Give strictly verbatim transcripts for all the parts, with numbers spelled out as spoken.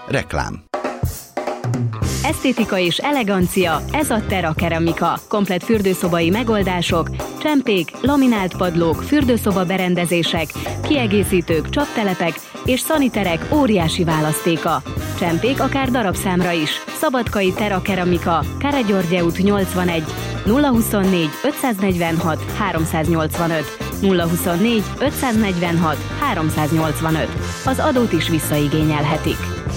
Reklám. Esztétika és elegancia, ez a Terra Keramika. Komplett fürdőszobai megoldások, csempék, laminált padlók, fürdőszoba berendezések, kiegészítők, csaptelepek és szaniterek óriási választéka. Csempék akár darabszámra is. Szabadkai Terra Keramika, Káregyörgye út nyolcvanegy, nulla huszonnégy ötszáznegyvenhat háromszáznyolcvanöt, nulla huszonnégy ötszáznegyvenhat háromszáznyolcvanöt. Az adót is visszaigényelhetik.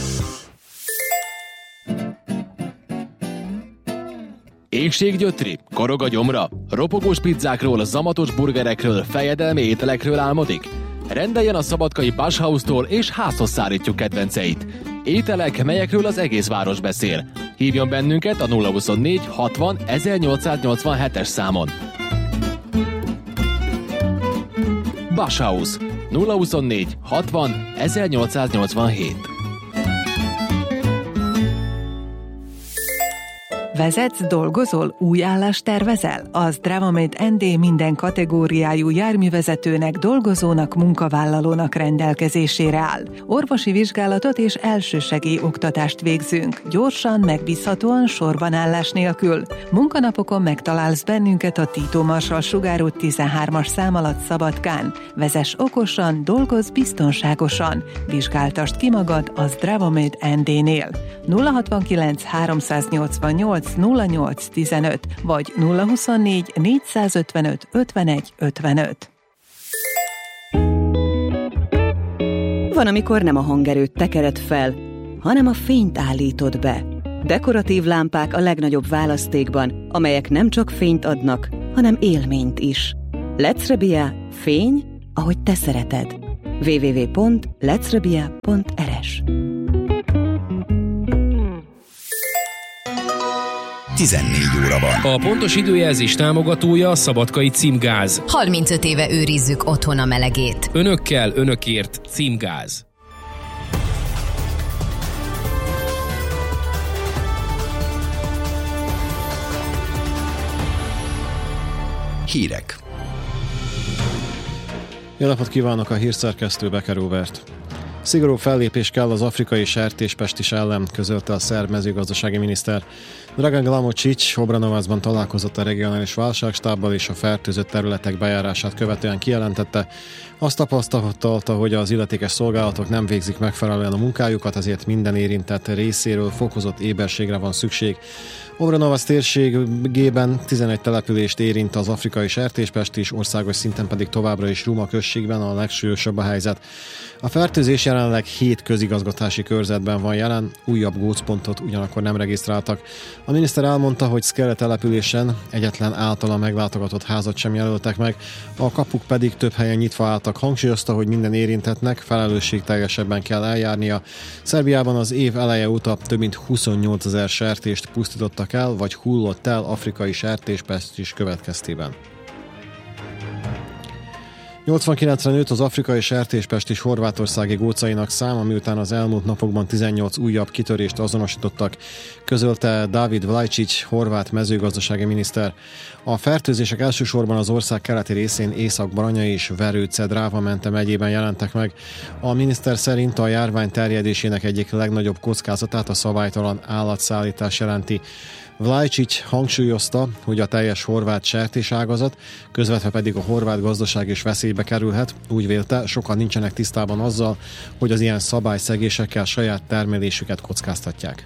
Éhséggyötri, korog a gyomra, ropogós pizzákról, zamatos burgerekről, fejedelmi ételekről álmodik? Rendeljen a szabadkai Bauhaustól és házhoz szállítjuk kedvenceit. Ételek, melyekről az egész város beszél. Hívjon bennünket a nulla huszonnégy hatvan ezernyolcszáznyolcvanhetes számon. Bauhaus nulla huszonnégy hatvan ezernyolcszáznyolcvanhét. Vezetsz, dolgozol, új állást tervezel? Az Dravamate en dé minden kategóriájú járművezetőnek, dolgozónak, munkavállalónak rendelkezésére áll. Orvosi vizsgálatot és elsősegély oktatást végzünk. Gyorsan, megbízhatóan, sorbanállás nélkül. Munkanapokon megtalálsz bennünket a Tito Marsal Sugár út tizenhármas szám alatt Szabadkán. Vezess okosan, dolgozz biztonságosan. Vizsgáltasd ki magad az Dravamate en dé-nél. nulla hatvankilenc háromszáznyolcvannyolc nulla nyolc tizenöt vagy nulla huszonnégy négyszázötvenöt ötvenegy ötvenöt. Van, amikor nem a hangerőt tekered fel, hanem a fényt állítod be. Dekoratív lámpák a legnagyobb választékban, amelyek nem csak fényt adnak, hanem élményt is. Lecrebia, fény, ahogy te szereted. double-u double-u double-u pont lecrebia pont er es tizennégy óra van. A pontos időjelzés támogatója a Szabadkai Címgáz. harmincöt éve őrizzük otthon a melegét. Önökkel, önökért Címgáz. Hírek. Jó napot kívánok, a hírszerkesztő Becker Róbert. Szigorú fellépés kell az afrikai sertéspestis ellen, közölte a szerb mezőgazdasági miniszter. Dragan Glamocic Obranovacban találkozott a regionális válságstábbal, és a fertőzött területek bejárását követően kijelentette. Azt tapasztalta, hogy az illetékes szolgálatok nem végzik megfelelően a munkájukat, ezért minden érintett részéről fokozott éberségre van szükség. Obranovac térségében tizenegy települést érint az afrikai sertéspestis, országos szinten pedig továbbra is Ruma községben a legsúlyosabb a helyzet. A fertőzés jelenleg hét közigazgatási körzetben van jelen, újabb gócpontot ugyanakkor nem regisztráltak. A miniszter elmondta, hogy Szkele településen egyetlen általa meglátogatott házat sem jelöltek meg, a kapuk pedig több helyen nyitva álltak. Hangsúlyozta, hogy minden érintettnek felelősségteljesebben kell eljárnia. Szerbiában az év eleje óta több mint huszonnyolcezer sertést pusztítottak el, vagy hullott el afrikai sertéspestis következtében. nyolcvankilencre nőtt az afrikai sertéspestis horvátországi gócainak száma, miután az elmúlt napokban tizennyolc újabb kitörést azonosítottak, közölte David Vlajčić, horvát mezőgazdasági miniszter. A fertőzések elsősorban az ország keleti részén, Észak-Baranya és Verőce-Dráva-Mente megyében jelentek meg. A miniszter szerint a járvány terjedésének egyik legnagyobb kockázatát a szabálytalan állatszállítás jelenti. Vlajčić hangsúlyozta, hogy a teljes horvát sertéságazat, közvetve pedig a horvát gazdaság is veszélybe kerülhet. Úgy vélte, sokan nincsenek tisztában azzal, hogy az ilyen szabályszegésekkel saját termelésüket kockáztatják.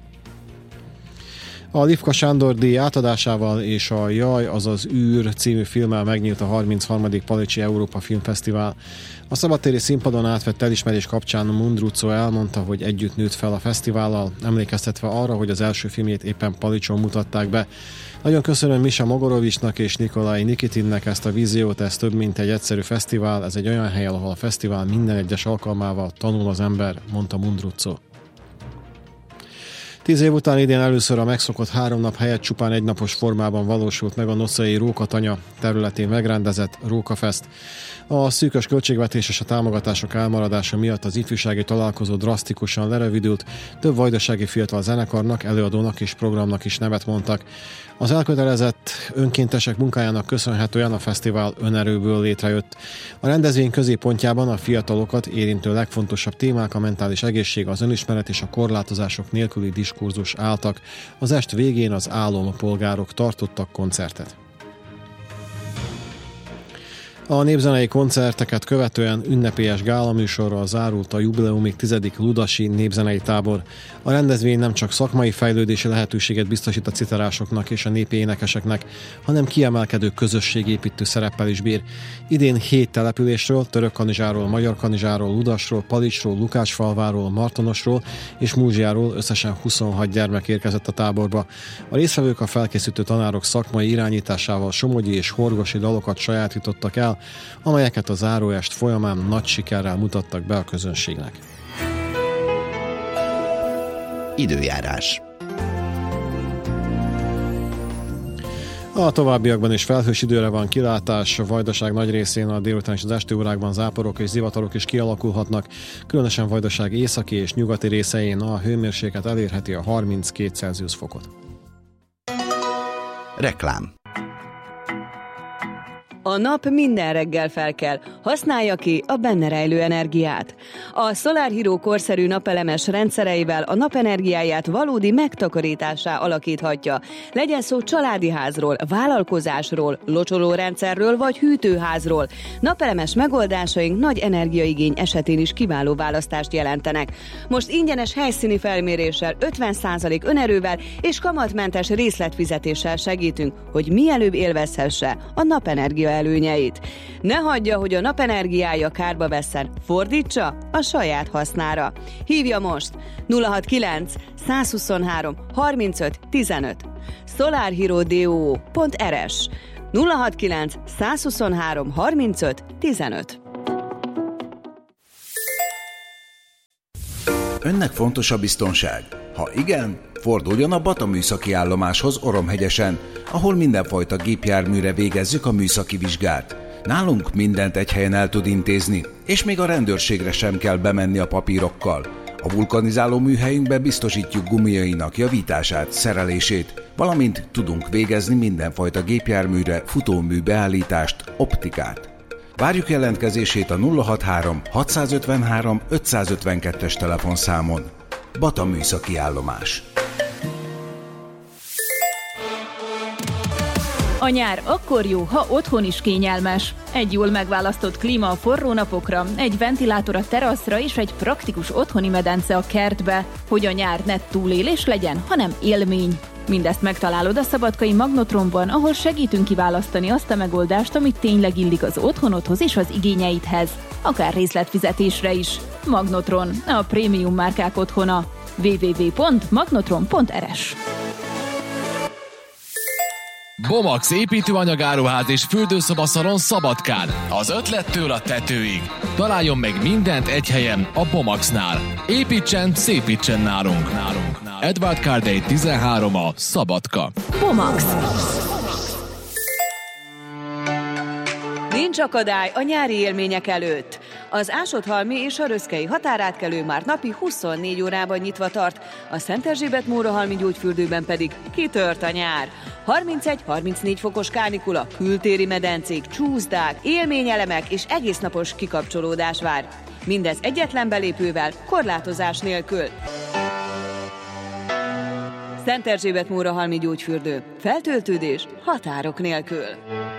A Lifka Sándor díj átadásával és a Jaj, azaz űr című filmmel megnyílt a harmincharmadik Palicsi Európa Filmfesztivál. A szabadtéri színpadon átvett elismerés kapcsán Mundrucó elmondta, hogy együtt nőtt fel a fesztivállal, emlékeztetve arra, hogy az első filmjét éppen Palicson mutatták be. Nagyon köszönöm Misa Mogorovicsnak és Nikolaj Nikitinnek ezt a víziót, ez több mint egy egyszerű fesztivál, ez egy olyan hely, ahol a fesztivál minden egyes alkalmával tanul az ember, mondta Mundrucó. Tíz év után idén először a megszokott három nap helyett csupán egy napos formában valósult meg a Noszai Rókatanya területén megrendezett Rókafest. A szűkös költségvetés és a támogatások elmaradása miatt az ifjúsági találkozó drasztikusan lerövidült, több vajdasági fiatal zenekarnak, előadónak és programnak is nevet mondtak. Az elkötelezett önkéntesek munkájának köszönhetően a fesztivál önerőből létrejött. A rendezvény középpontjában a fiatalokat érintő legfontosabb témák, a mentális egészség, az önismeret és a korlátozások nélküli diskurzus álltak. Az est végén az álompolgárok tartottak koncertet. A népzenei koncerteket követően ünnepélyes gálaműsorral zárult a jubileumig tizedik Ludasi népzenei tábor. A rendezvény nem csak szakmai fejlődési lehetőséget biztosít a citerásoknak és a népi énekeseknek, hanem kiemelkedő közösségépítő szereppel is bír. Idén hét településről, Törökkanizsáról, Magyarkanizsáról, Ludasról, Palicsról, Lukácsfalváról, Martonosról és Múzsiáról összesen huszonhat gyermek érkezett a táborba. A résztvevők a felkészítő tanárok szakmai irányításával somogyi és horgosi dalokat sajátítottak el, amelyeket a záróest folyamán nagy sikerrel mutattak be a közönségnek. Időjárás. A továbbiakban is felhős időre van kilátás, a Vajdaság nagy részén a délután és az esti órákban záporok és zivatarok is kialakulhatnak, különösen Vajdaság északi és nyugati részein a hőmérséklet elérheti a harminckét Celsius fokot. Reklám. A nap minden reggel felkel, használja ki a benne rejlő energiát. A Solar Hero korszerű napelemes rendszereivel a napenergiáját valódi megtakarításá alakíthatja. Legyen szó családi házról, vállalkozásról, locsolórendszerről vagy hűtőházról. Napelemes megoldásaink nagy energiaigény esetén is kiváló választást jelentenek. Most ingyenes helyszíni felméréssel, ötven százalék önerővel és kamatmentes részletfizetéssel segítünk, hogy mielőbb élvezhesse a napenergia előnyeit. Ne hagyja, hogy a napenergiája kárba vesszen, fordítsa a saját hasznára. Hívja most nulla hatvankilenc százhuszonhárom harmincöt tizenöt solarhero pont er es nulla hatvankilenc százhuszonhárom harmincöt tizenöt. Önnek fontos a biztonság? Ha igen, forduljon a Bata műszaki állomáshoz Oromhegyesen, ahol mindenfajta gépjárműre végezzük a műszaki vizsgát. Nálunk mindent egy helyen el tud intézni, és még a rendőrségre sem kell bemenni a papírokkal. A vulkanizáló műhelyünkben biztosítjuk gumiainak javítását, szerelését, valamint tudunk végezni mindenfajta gépjárműre futómű beállítást, optikát. Várjuk jelentkezését a nulla hatvanhárom hatszázötvenhárom ötszázötvenkettes telefonszámon. Bata műszaki állomás. A nyár akkor jó, ha otthon is kényelmes. Egy jól megválasztott klíma a forró napokra, egy ventilátor a teraszra és egy praktikus otthoni medence a kertbe, hogy a nyár ne túlélés legyen, hanem élmény. Mindezt megtalálod a szabadkai Magnotronban, ahol segítünk kiválasztani azt a megoldást, amit tényleg illik az otthonodhoz és az igényeidhez. Akár részletfizetésre is. Magnotron, a prémium márkák otthona. double-u double-u double-u pont magnotron pont er es. Bomax építőanyagáruház és fürdőszobaszalon Szabadkán. Az ötlettől a tetőig. Találjon meg mindent egy helyen a Bomaxnál. Építsen, szépítsen nálunk. nálunk. Edward Cardey tizenhárom a Szabadka. Bomax. Nincs akadály a nyári élmények előtt. Az Ásodhalmi és a Röszkei határátkelő már napi huszonnégy órában nyitva tart, a Szent Erzsébet-Mórahalmi gyógyfürdőben pedig kitört a nyár. harmincegy-harmincnégy fokos kánikula, kültéri medencék, csúszdák, élményelemek és egésznapos kikapcsolódás vár. Mindez egyetlen belépővel, korlátozás nélkül. Szent Erzsébet-Mórahalmi gyógyfürdő. Feltöltődés határok nélkül.